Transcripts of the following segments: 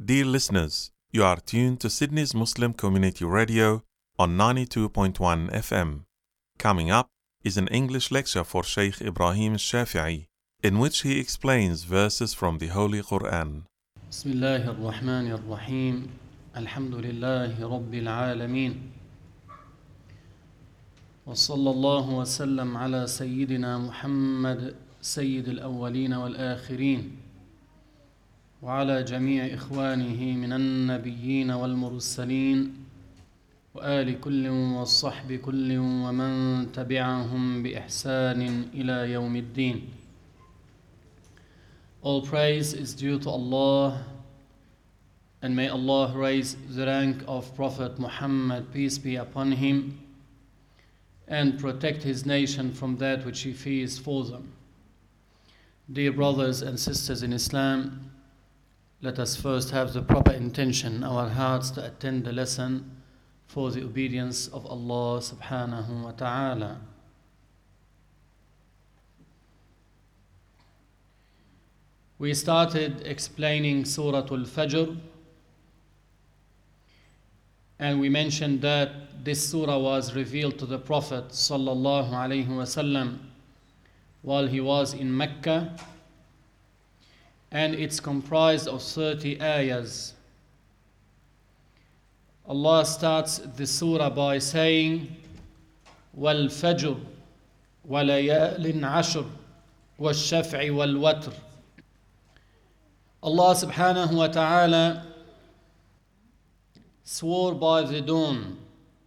Dear listeners, you are tuned to Sydney's Muslim Community Radio on 92.1 FM. Coming up is an English lecture for Sheikh Ibrahim Shafi'i, in which he explains verses from the Holy Quran. بسم الله الرحمن الرحيم الحمد لله رب العالمين وصلى الله وسلم على سيدنا محمد سيد الأولين والآخرين وعلى جميع إخوانه من النبيين والمرسلين وآل كل والصحب كل ومن تبعهم بإحسان إلى يوم الدين. All praise is due to Allah, and may Allah raise the rank of Prophet Muhammad, peace be upon him, and protect his nation from that which he fears for them. Dear brothers and sisters in Islam, let us first have the proper intention in our hearts to attend the lesson for the obedience of Allah subhanahu wa ta'ala. We started explaining Surah Al-Fajr, and we mentioned that this surah was revealed to the Prophet sallallahu alaihi wasallam while he was in Mecca, and it's comprised of 30 ayahs. Allah starts the surah by saying, وَالْفَجْرِ وَلَيَالٍ عَشْرٍ وَالشَّفْعِ وَالْوَتْرِ. Allah subhanahu wa ta'ala swore by the dawn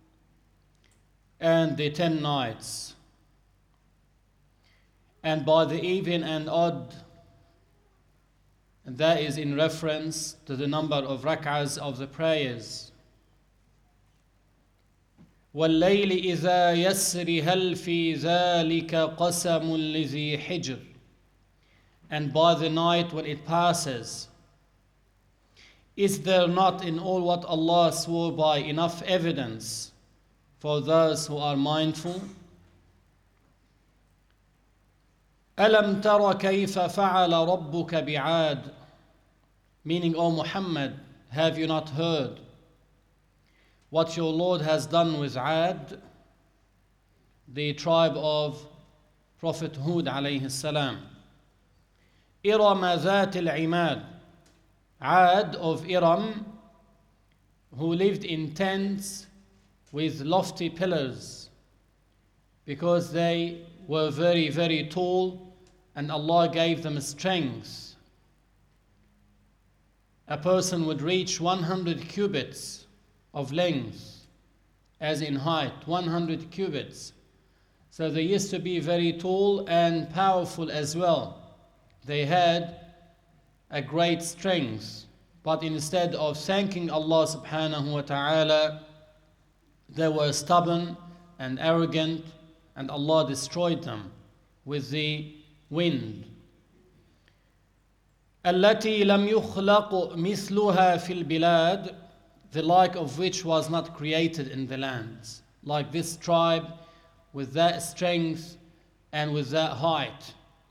and the 10 nights, and by the even and odd, and that is in reference to the number of rak'ahs of the prayers. وَاللَّيْلِ إِذَا يَسْرِ هَلْ فِي ذَلِكَ قَسَمٌ لِذِي حِجْرٍ. And by the night when it passes, is there not in all what Allah swore by enough evidence for those who are mindful? أَلَمْ تَرَ كَيْفَ فَعَلَ رَبُّكَ بِعَادٍ. Meaning, O Muhammad, have you not heard what your Lord has done with Ad, the tribe of Prophet Hud alayhi salam? إِرَمَ ذَاتِ الْعِمَادِ. Ad of Iram, who lived in tents with lofty pillars, because they were very, very tall, and Allah gave them strength. A person would reach 100 cubits of length, as in height, 100 cubits. So they used to be very tall and powerful as well. They had a great strength, but instead of thanking Allah subhanahu wa ta'ala, they were stubborn and arrogant, and Allah destroyed them with the wind. التي لم يخلق مثلها في البلاد, the like of which was not created in the lands, like this tribe with that strength and with that height.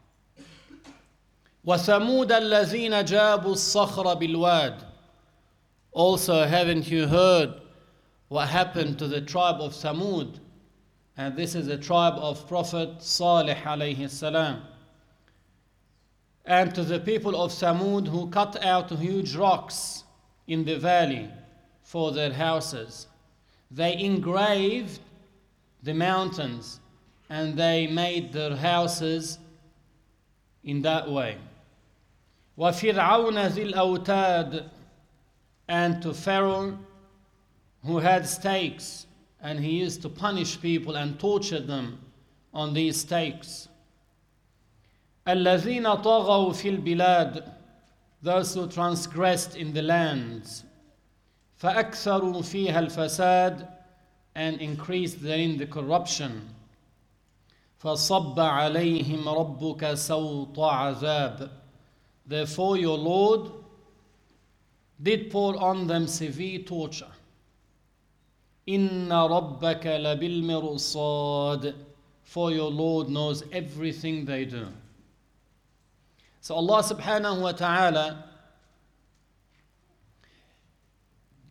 وَثَمُودَ الَّذِينَ جَابُوا الصَّخْرَ بِالْوَادِ. Also, haven't you heard what happened to the tribe of Thamud? And this is the tribe of Prophet Salih alayhi salam. And to the people of Thamud who cut out huge rocks in the valley for their houses. They engraved the mountains and they made their houses in that way. وَفِرْعَوْنَ ذِي الْأَوْتَادِ. And to Pharaoh, who had stakes, and he used to punish people and torture them on these stakes. الَّذِينَ طَغَوْا فِي الْبِلَادِ. Those who transgressed in the lands. فَأَكْثَرُوا فِيهَا الْفَسَادِ. And increased therein the corruption. فَصَبَّ عَلَيْهِمْ رَبُّكَ سَوْطَ عَذَابٍ. Therefore your Lord did pour on them severe torture. إِنَّ رَبَّكَ لَبِالْمِرْصَادِ. For your Lord knows everything they do. So Allah subhanahu wa ta'ala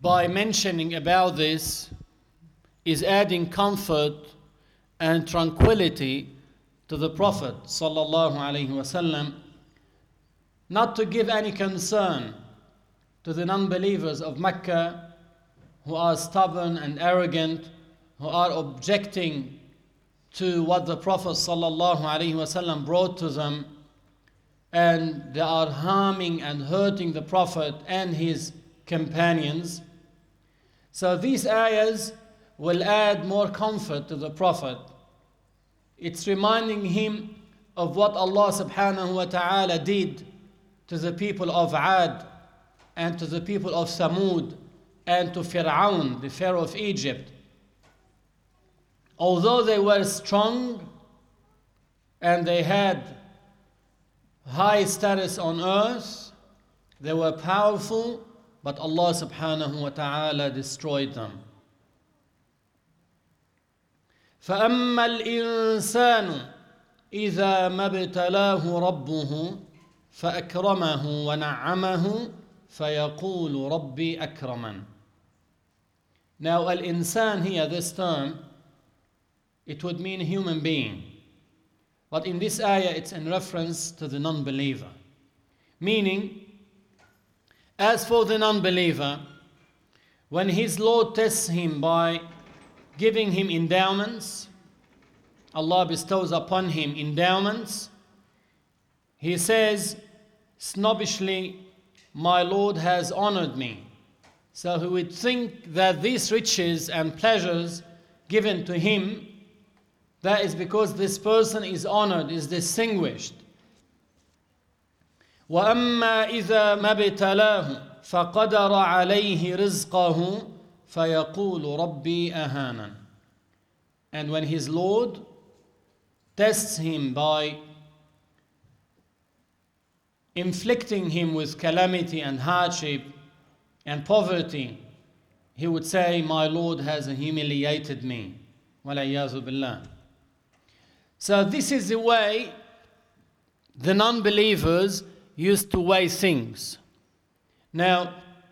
by mentioning about this is adding comfort and tranquility to the Prophet sallallahu alaihi wasallam, not to give any concern to the non-believers of Mecca who are stubborn and arrogant, who are objecting to what the Prophet sallallahu alaihi wasallam brought to them, and they are harming and hurting the Prophet and his companions. So these ayahs will add more comfort to the Prophet. It's reminding him of what Allah subhanahu wa ta'ala did to the people of Ad and to the people of Thamud and to Fir'aun, the Pharaoh of Egypt. Although they were strong and they had high status on earth, they were powerful, but Allah subhanahu wa ta'ala destroyed them. فأما الإنسان إذا ما ابتلاه ربه فأكرمه ونعمه فيقول ربي أكرمن. Now al-insan here, this term, it would mean human being. But in this ayah, it's in reference to the non-believer. Meaning, as for the non-believer, when his Lord tests him by giving him endowments, Allah bestows upon him endowments, he says snobbishly, my Lord has honored me. So he would think that these riches and pleasures given to him, that is because this person is honored, is distinguished. وَأَمَّا إِذَا مَا ابْتَلَاهُ فَقَدَرَ عَلَيْهِ رِزْقَهُ فَيَقُولُ رَبِّي أَهَانًا. And when his Lord tests him by inflicting him with calamity and hardship and poverty, he would say, my Lord has humiliated me. وَالْعِيَاذُ بِاللَّهِ. So this is the way the non-believers used to weigh things. Now,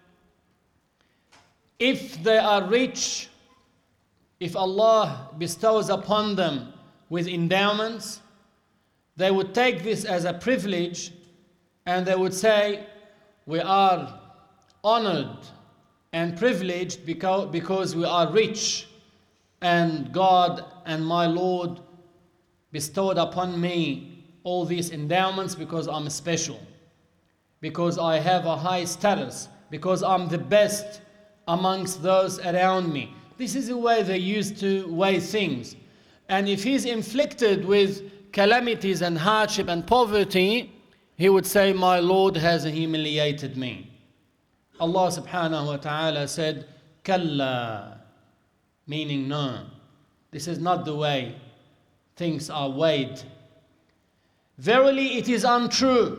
if they are rich, if Allah bestows upon them with endowments, they would take this as a privilege and they would say, we are honored and privileged because we are rich, and God and my Lord bestowed upon me all these endowments because I'm special, because I have a high status, because I'm the best amongst those around me. This is the way they used to weigh things. And if he's inflicted with calamities and hardship and poverty, he would say, my Lord has humiliated me. Allah subhanahu wa ta'ala said, Kalla, meaning no, this is not the way things are weighed. Verily it is untrue.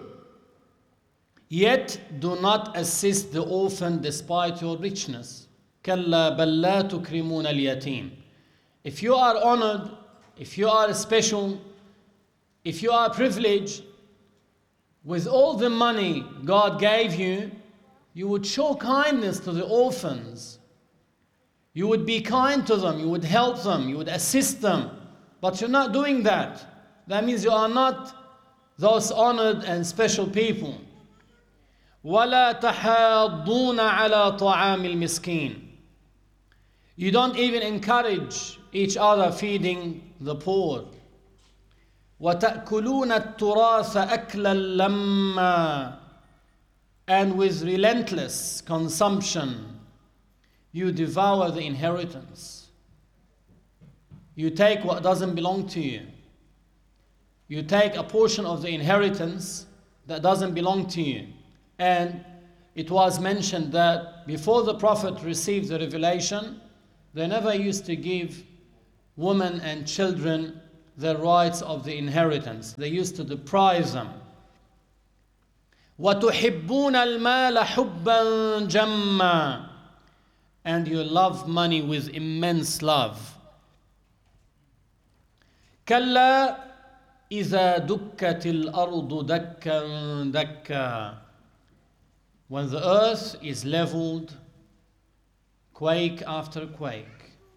Yet do not assist the orphan despite your richness. Kalla bal la tukrimuna al-yatim. If you are honored, if you are special, if you are privileged, with all the money God gave you, you would show kindness to the orphans. You would be kind to them, you would help them, you would assist them. But you're not doing that. That means you are not those honored and special people. وَلَا تَحَاضُّونَ عَلَى طَعَامِ الْمِسْكِينِ. You don't even encourage each other feeding the poor. وَتَأْكُلُونَ التُّرَاثَ أَكْلًا لَمًّا. And with relentless consumption, you devour the inheritance. You take what doesn't belong to you. You take a portion of the inheritance that doesn't belong to you. And it was mentioned that before the Prophet received the revelation, they never used to give women and children the rights of the inheritance. They used to deprive them. وَتُحِبُّونَ الْمَالَ حُبًّا جَمًّا. And you love money with immense love. كَلَّا إِذَا دُكَّتِ الْأَرْضُ دَكًّا دَكًّا. When the earth is leveled quake after quake.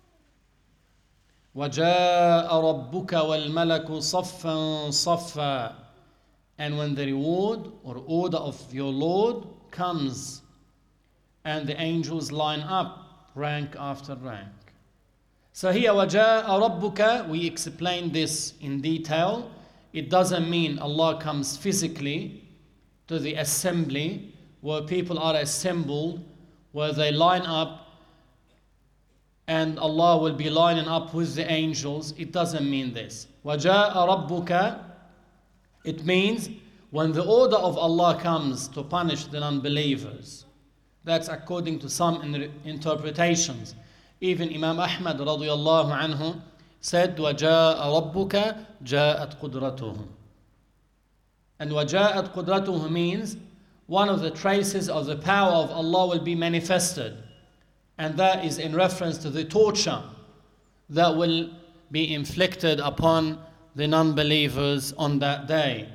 وَجَاءَ رَبُّكَ وَالْمَلَكُ صَفًّا صَفًّا. And when the reward or order of your Lord comes, and the angels line up rank after rank. So here, وَجَاءَ رَبُّكَ, we explained this in detail. It doesn't mean Allah comes physically to the assembly where people are assembled, where they line up and Allah will be lining up with the angels. It doesn't mean this. وَجَاءَ رَبُّكَ, it means when the order of Allah comes to punish the non-believers. That's according to some interpretations. Even Imam Ahmad radiyallahu anhu said, وَجَاءَ رَبُّكَ جَاءَتْ قُدْرَتُهُ. And وَجَاءَتْ قُدْرَتُهُ means one of the traces of the power of Allah will be manifested. And that is in reference to the torture that will be inflicted upon the non-believers on that day.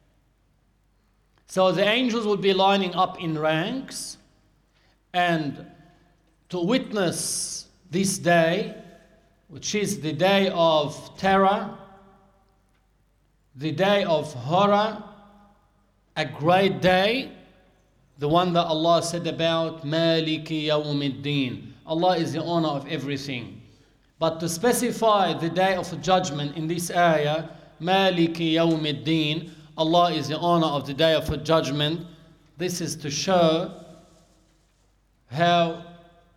So the angels will be lining up in ranks, and to witness this day, which is the day of terror, the day of horror, a great day, the one that Allah said about Maliki Yawmiddin. Allah is the owner of everything. But to specify the day of judgment in this ayah, Maliki Yawmiddin, Allah is the owner of the day of judgment. This is to show how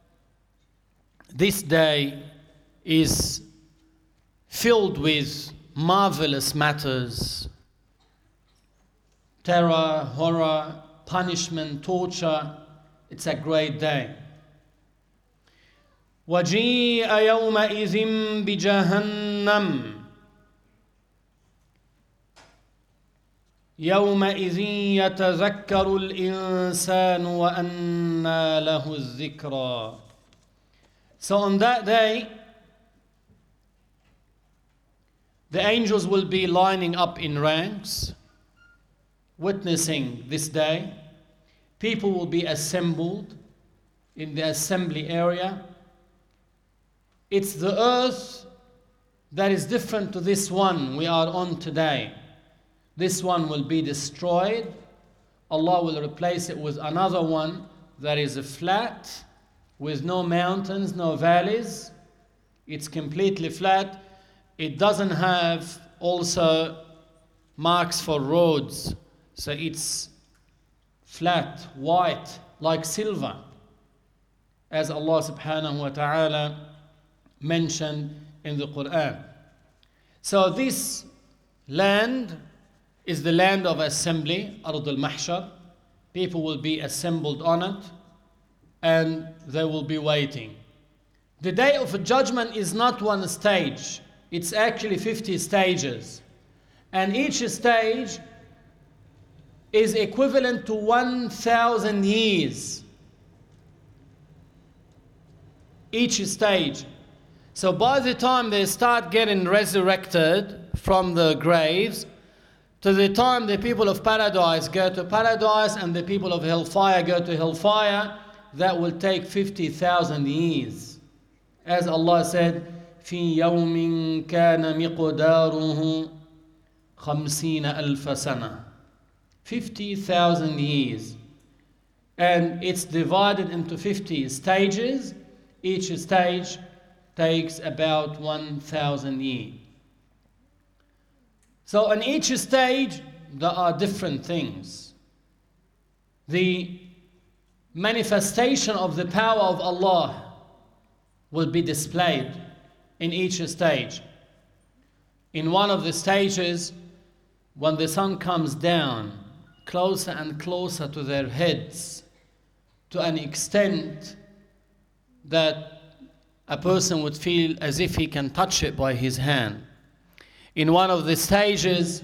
this day is filled with marvelous matters. Terror, horror, punishment, torture. It's a great day. وَجِيءَ يَوْمَئِذٍ بِجَهَنَّمَ يَوْمَئِذٍ يَتَذَكَّرُ الْإِنسَانُ وَأَنَّى لَهُ الذِّكْرَى. So on that day, the angels will be lining up in ranks, witnessing this day. People will be assembled in the assembly area. It's the earth that is different to this one we are on today. This one will be destroyed. Allah will replace it with another one that is flat, with no mountains, no valleys. It's completely flat. It doesn't have also marks for roads. So it's flat, white, like silver, as Allah subhanahu wa ta'ala mentioned in the Quran. So this land is the land of assembly, Ard al-Mahshar. People will be assembled on it, and they will be waiting. The day of judgment is not one stage. It's actually 50 stages. And each stage is equivalent to 1,000 years. Each stage. So by the time they start getting resurrected from the graves, to the time the people of paradise go to paradise and the people of hellfire go to hellfire, that will take 50,000 years. As Allah said, في يوم كان مقداره 50,000 سنة. 50,000 years. And it's divided into 50 stages. Each stage takes about 1,000 years. So in each stage, there are different things. The manifestation of the power of Allah will be displayed in each stage. In one of the stages, when the sun comes down closer and closer to their heads, to an extent that a person would feel as if he can touch it by his hand. In one of the stages,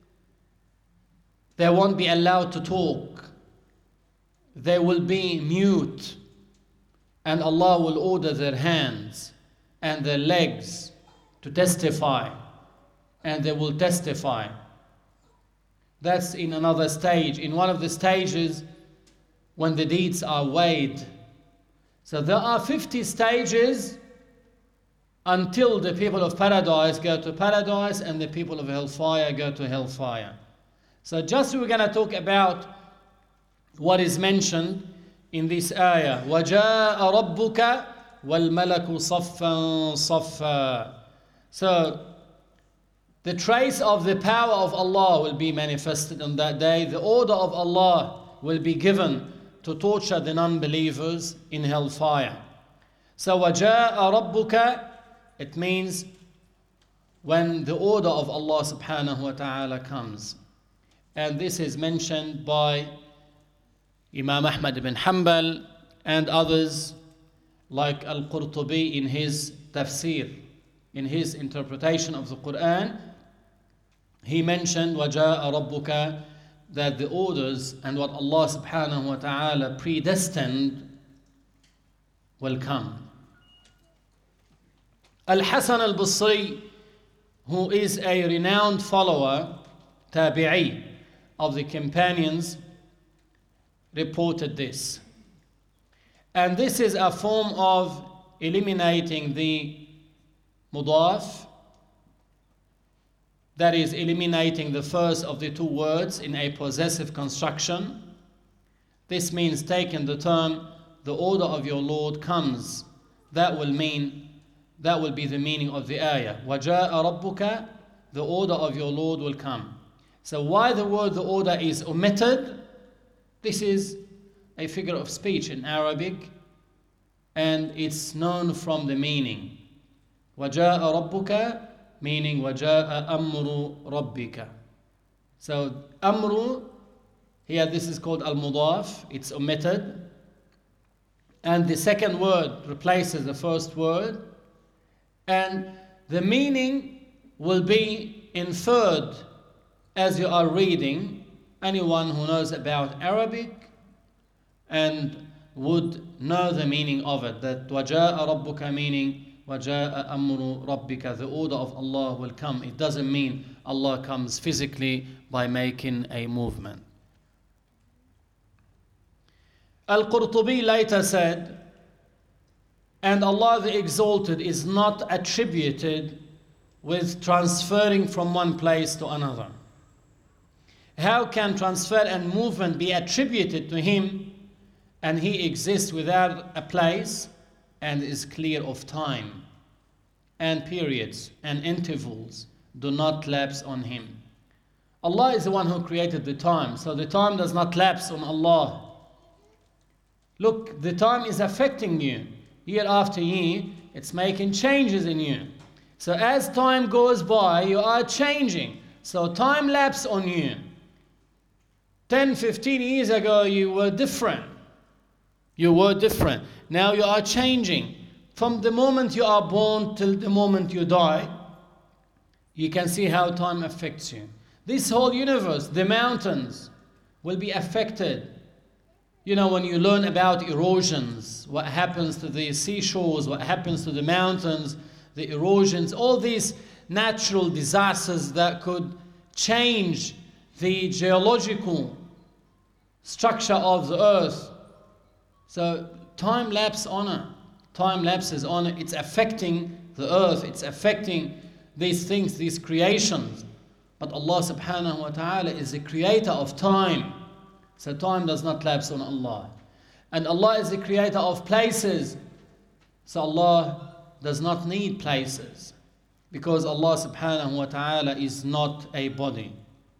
they won't be allowed to talk. They will be mute, and Allah will order their hands and their legs to testify, and they will testify. That's in another stage. In one of the stages, when the deeds are weighed, So there are 50 stages until the people of paradise go to paradise and the people of hellfire go to hellfire. So just we're going to talk about what is mentioned in this ayah. وَجَاءَ رَبُّكَ وَالْمَلَكُ صَفًّا صَفًّا. So the trace of the power of Allah will be manifested on that day. The order of Allah will be given to torture the non-believers in hellfire. So وَجَاءَ رَبُّكَ, it means when the order of Allah subhanahu wa ta'ala comes. And this is mentioned by Imam Ahmad ibn Hanbal and others like Al-Qurtubi in his tafsir, in his interpretation of the Quran. He mentioned وَجَاءَ رَبُّكَ, that the orders and what Allah subhanahu wa ta'ala predestined will come. Al-Hasan al-Basri, who is a renowned follower, tabi'i, of the companions, reported this. And this is a form of eliminating the mudaf, that is eliminating the first of the two words in a possessive construction. This means taking the term, the order of your Lord comes. That will be the meaning of the ayah. وَجَاءَ رَبُّكَ, the order of your Lord will come. So why the word the order is omitted? This is a figure of speech in Arabic, and it's known from the meaning. وَجَاءَ رَبُّكَ, meaning وَجَاءَ أَمْرُ رَبِّكَ. So أمر, here this is called al-mudaf, it's omitted. And the second word replaces the first word. And the meaning will be inferred as you are reading. Anyone who knows about Arabic and would know the meaning of it, that وَجَاءَ رَبُّكَ meaning وَجَاءَ أَمْرُ رَبِّكَ, the order of Allah will come. It doesn't mean Allah comes physically by making a movement. Al-Qurtubi later said, and Allah the Exalted is not attributed with transferring from one place to another. How can transfer and movement be attributed to Him, and He exists without a place and is clear of time, and periods and intervals do not lapse on Him? Allah is the one who created the time, so the time does not lapse on Allah. Look, the time is affecting you. Year after year, it's making changes in you. So as time goes by, you are changing. So time lapse on you. 10, 15 years ago, you were different. You were different. Now you are changing. From the moment you are born till the moment you die, you can see how time affects you. This whole universe, the mountains, will be affected. You know, when you learn about erosions, what happens to the seashores, what happens to the mountains, the erosions, all these natural disasters that could change the geological structure of the earth. So time lapses on it. Time lapses on it. It's affecting the earth. It's affecting these things, these creations. But Allah subhanahu wa ta'ala is the creator of time. So time does not lapse on Allah. And Allah is the creator of places. So Allah does not need places, because Allah subhanahu wa ta'ala is not a body.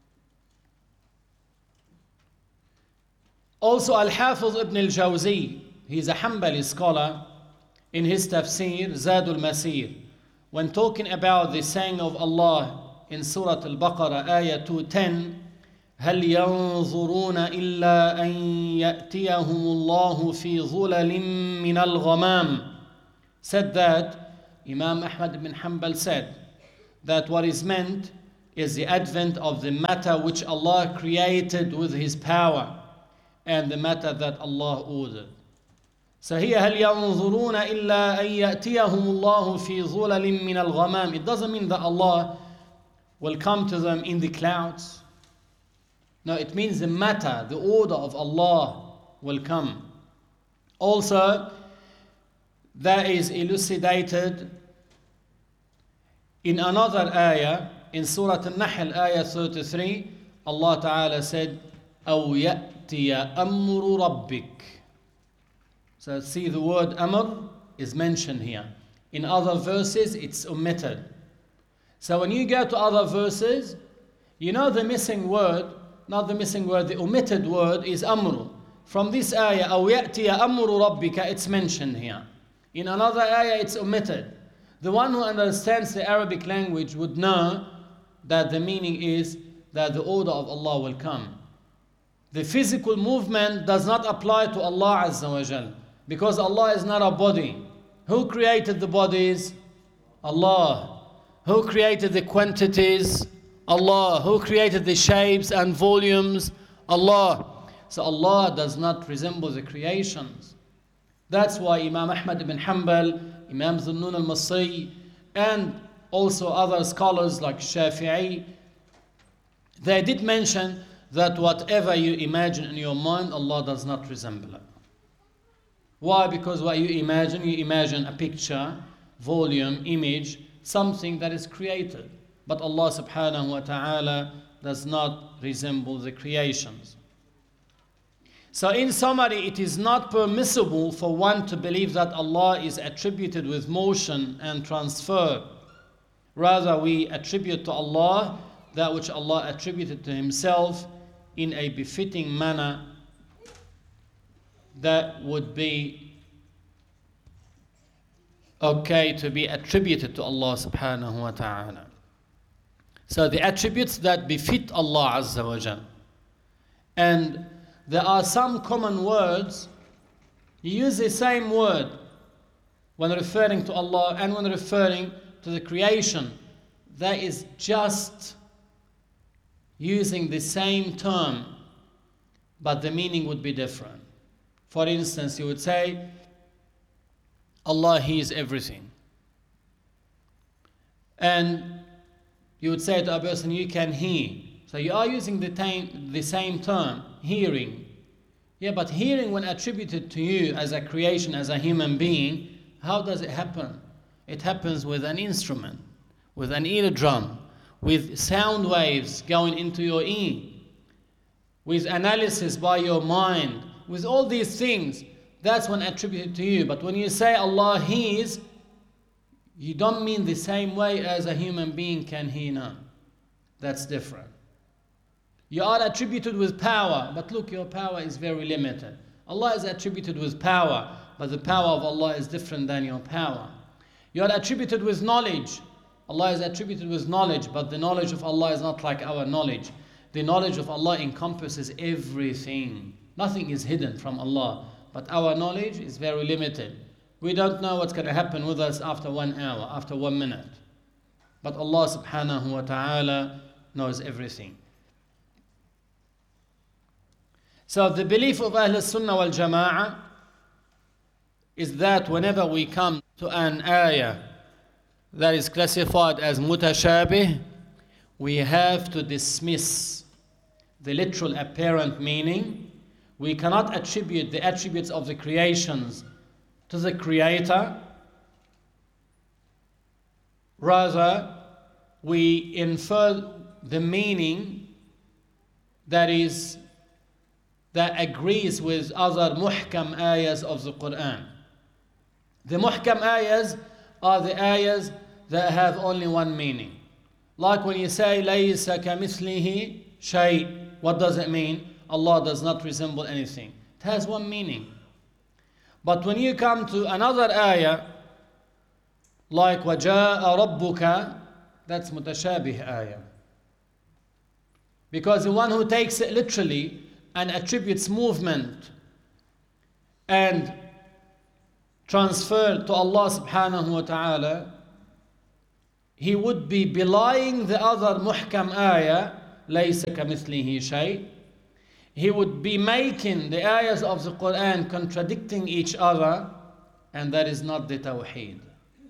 Also Al-Hafiz ibn al-Jawzi, he's a Hanbali scholar, in his tafsir, Zadul Masir, when talking about the saying of Allah in Surah Al-Baqarah, ayah 210, هل ينظرون إلا أن يأتيهم الله في ظلل من الغمام, said that Imam Ahmad ibn Hanbal said that what is meant is the advent of the matter which Allah created with His power and the matter that Allah ordered. So here هل ينظرون إلا أن يأتيهم الله في ظلل من الغمام. It doesn't mean that Allah will come to them in the clouds. No, it means the matter, the order of Allah will come. Also, that is elucidated in another ayah, in Surah An-Nahl, ayah 33. Allah Ta'ala said, أَوْ يَأْتِيَ أَمْرُ رَبِّكَ. So see, the word amr is mentioned here. In other verses, it's omitted. So when you go to other verses, you know the missing word, not the missing word, the omitted word is amru. From this ayah, أَوْ يَأْتِيَ أَمْرُ رَبِّكَ, it's mentioned here. In another ayah, it's omitted. The one who understands the Arabic language would know that the meaning is that the order of Allah will come. The physical movement does not apply to Allah Azza wa Jal, because Allah is not a body. Who created the bodies? Allah. Who created the quantities? Allah. Who created the shapes and volumes? Allah. So Allah does not resemble the creations. That's why Imam Ahmad ibn Hanbal, Imam Zunnun al-Masri, and also other scholars like Shafi'i, they did mention that whatever you imagine in your mind, Allah does not resemble it. Why? Because what you imagine a picture, volume, image, something that is created. But Allah subhanahu wa ta'ala does not resemble the creations. So in summary, it is not permissible for one to believe that Allah is attributed with motion and transfer. Rather, we attribute to Allah that which Allah attributed to Himself in a befitting manner that would be okay to be attributed to Allah subhanahu wa ta'ala. So the attributes that befit Allah Azza wa Jal. And there are some common words, you use the same word when referring to Allah and when referring to the creation. That is just using the same term, but the meaning would be different. For instance, you would say, Allah hears everything. And you would say to a person, you can hear. So you are using the same term, hearing. Yeah, but hearing when attributed to you as a creation, as a human being, how does it happen? It happens with an instrument, with an eardrum, with sound waves going into your ear, with analysis by your mind, with all these things. That's when attributed to you. But when you say Allah hears, you don't mean the same way as a human being can hear now. That's different. You are attributed with power, but look, your power is very limited. Allah is attributed with power, but the power of Allah is different than your power. You are attributed with knowledge. Allah is attributed with knowledge, but the knowledge of Allah is not like our knowledge. The knowledge of Allah encompasses everything. Nothing is hidden from Allah, but our knowledge is very limited. We don't know what's going to happen with us after 1 hour, after 1 minute. But Allah subhanahu wa ta'ala knows everything. So the belief of Ahl Sunnah wal Jama'ah is that whenever we come to an ayah that is classified as mutashabih, we have to dismiss the literal apparent meaning. We cannot attribute the attributes of the creations to the Creator. Rather, we infer the meaning that agrees with other muhkam ayahs of the Quran. The muhkam ayahs are the ayahs that have only one meaning. Like when you say, لَيْسَ كَمِثْلِهِ شَيْءٍ, what does it mean? Allah does not resemble anything. It has one meaning. But when you come to another ayah, like وَجَاءَ رَبُّكَ, that's mutashabih ayah. Because the one who takes it literally and attributes movement and transfer to Allah subhanahu wa ta'ala, he would be belying the other muhkam ayah, لَيْسَ كَمِثْلِهِ شَيْءٍ. He would be making the ayahs of the Quran contradicting each other, and that is not the tawheed.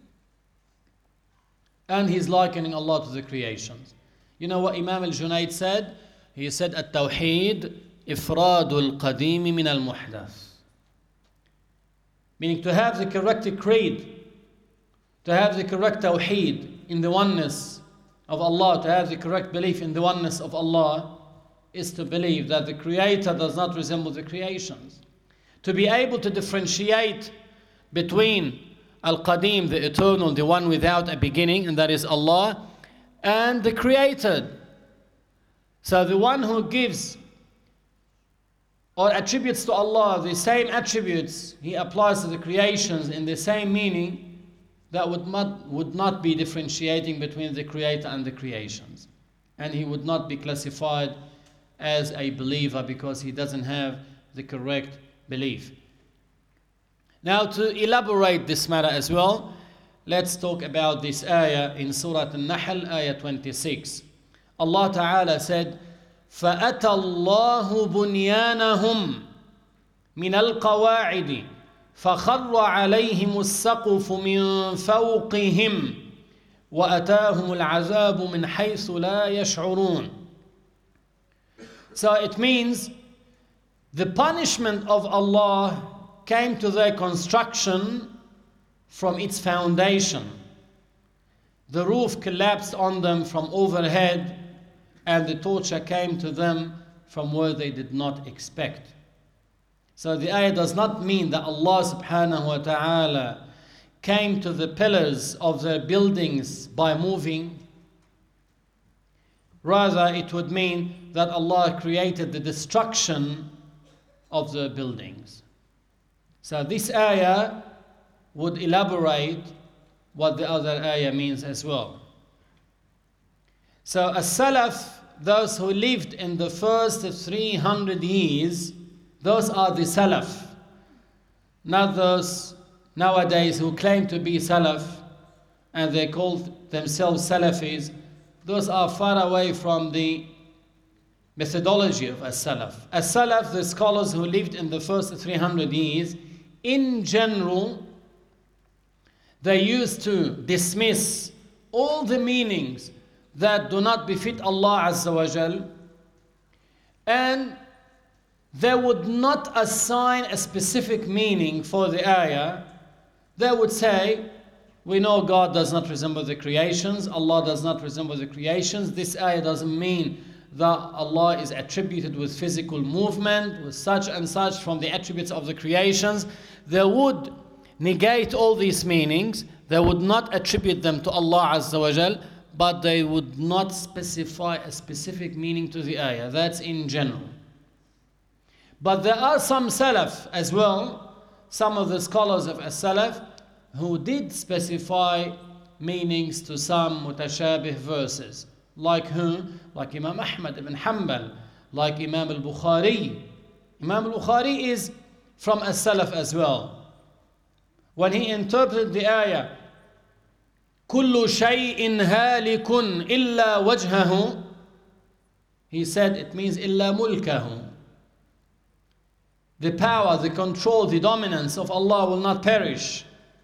And he's likening Allah to the creations. You know what Imam al-Junayd said? He said, التوحيد إفراد القديم من المحدث. meaning to have the correct creed, to have the correct tawheed in the oneness of Allah, to have the correct belief in the oneness of Allah, is to believe that the Creator does not resemble the creations. To be able to differentiate between Al-Qadim, the eternal, the one without a beginning, and that is Allah, and the created. So the one who gives or attributes to Allah the same attributes he applies to the creations in the same meaning, that would not be differentiating between the creator and the creations. And he would not be classified as a believer because he doesn't have the correct belief. Now, to elaborate this matter as well, let's talk about this ayah in Surah An-Nahl, ayah 26. Allah Ta'ala said, فَأَتَى اللَّهُ بُنْيَانَهُمْ مِنَ الْقَوَاعِدِ فَخَرَّ عَلَيْهِمُ السَّقْفُ مِنْ فَوْقِهِمْ وَأَتَاهُمُ الْعَذَابُ مِنْ حَيْثُ لَا يَشْعُرُونَ. So it means the punishment of Allah came to their construction from its foundation. The roof collapsed on them from overhead, and the torture came to them from where they did not expect. So the ayah does not mean that Allah subhanahu wa ta'ala came to the pillars of their buildings by moving. Rather, it would mean that Allah created the destruction of the buildings. So this ayah would elaborate what the other ayah means as well. So as-Salaf, those who lived in the first 300 years, those are the Salaf. Not those nowadays who claim to be Salaf and they call themselves Salafis. Those are far away from the methodology of as-Salaf. As-Salaf, the scholars who lived in the first 300 years, in general, they used to dismiss all the meanings that do not befit Allah Azza wa Jal, and they would not assign a specific meaning for the ayah. They would say, we know God does not resemble the creations, Allah does not resemble the creations. This ayah doesn't mean that Allah is attributed with physical movement, with such and such from the attributes of the creations. They would negate all these meanings. They would not attribute them to Allah Azza wa Jal, but they would not specify a specific meaning to the ayah. That's in general. But there are some Salaf as well, some of the scholars of as-Salaf, who did specify meanings to some mutashabih verses. Like whom? Like Imam Ahmad ibn Hanbal, like Imam al-Bukhari. Imam al-Bukhari is from as-Salaf as well. When he interpreted the ayah, كُلُّ شَيْءٍ هَالِكٌ إِلَّا وَجْهَهُ, he said it means إِلَّا مُلْكَهُ. The power, the control, the dominance of Allah will not perish.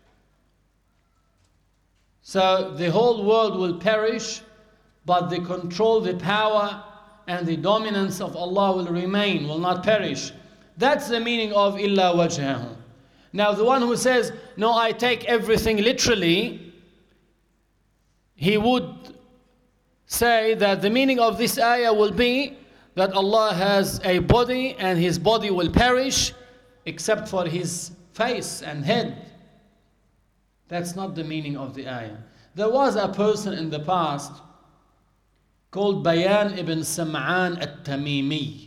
So the whole world will perish, but the control, the power, and the dominance of Allah will remain, will not perish. That's the meaning of إِلَّا وَجْهَهُ. Now the one who says, no, I take everything literally, he would say that the meaning of this ayah will be that Allah has a body and his body will perish except for his face and head. That's not the meaning of the ayah. There was a person in the past called Bayan ibn Sam'an at-Tamimi.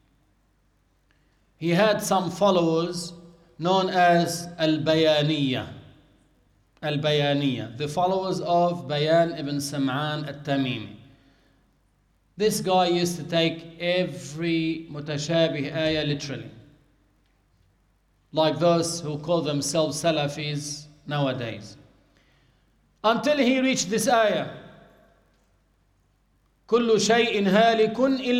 He had some followers known as Al-Bayaniyah. Al-Bayaniyah, the followers of Bayan ibn Sam'an at-Tamimi. This guy used to take every mutashabih ayah literally, like those who call themselves Salafis nowadays. Until he reached this ayah, كُلُّ شَيْءٍ هَالِكٌ إِلَّا